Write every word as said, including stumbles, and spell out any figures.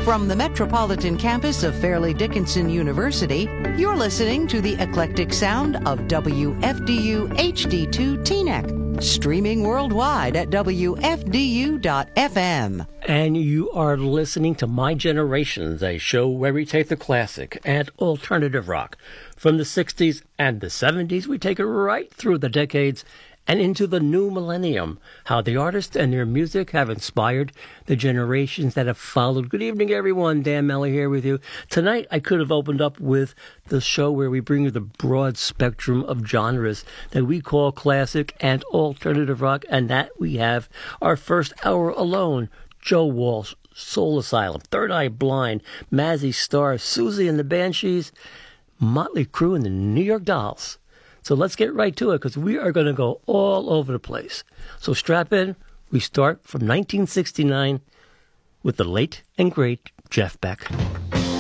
From the metropolitan campus of Fairleigh Dickinson University, you're listening to the eclectic sound of W F D U H D two Teaneck, streaming worldwide at W F D U dot F M. And you are listening to My Generations, a show where we take the classic and alternative rock from the sixties and the seventies. We take it right through the decades and into the new millennium, how the artists and their music have inspired the generations that have followed. Good evening, everyone. Dan Mellor here with you. Tonight, I could have opened up with the show where we bring you the broad spectrum of genres that we call classic and alternative rock, and that we have our first hour alone. Joe Walsh, Soul Asylum, Third Eye Blind, Mazzy Star, Susie and the Banshees, Motley Crue, and the New York Dolls. So let's get right to it, because we are going to go all over the place. So strap in. We start from nineteen sixty-nine with the late and great Jeff Beck.